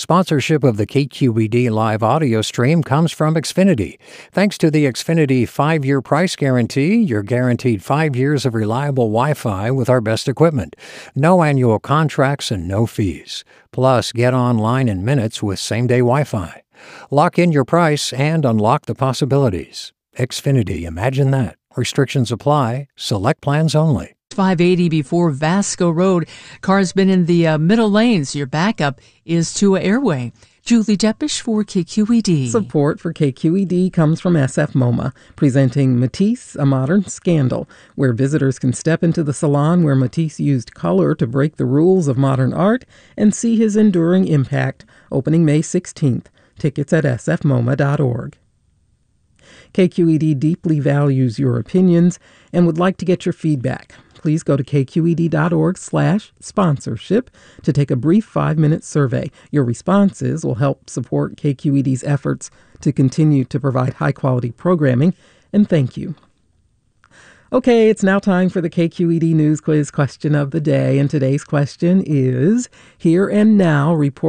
Sponsorship of the KQED live audio stream comes from Xfinity. Thanks to the Xfinity 5-year price guarantee, you're guaranteed 5 years of reliable Wi-Fi with our best equipment. No annual contracts and no fees. Plus, get online in minutes with same-day Wi-Fi. Lock in your price and unlock the possibilities. Xfinity, imagine that. Restrictions apply. Select plans only. 580 before Vasco Road. Car's been in the middle lane, so your backup is to Airway. Julie Deppish for KQED. Support for KQED comes from SF MoMA, presenting Matisse, a modern scandal, where visitors can step into the salon where Matisse used color to break the rules of modern art and see his enduring impact, opening May 16th. Tickets at sfmoma.org. KQED deeply values your opinions and would like to get your feedback. Please go to kqed.org/sponsorship to take a brief 5-minute survey. Your responses will help support KQED's efforts to continue to provide high-quality programming, and thank you. Okay, it's now time for the KQED News Quiz question of the day, and today's question is, Here and Now report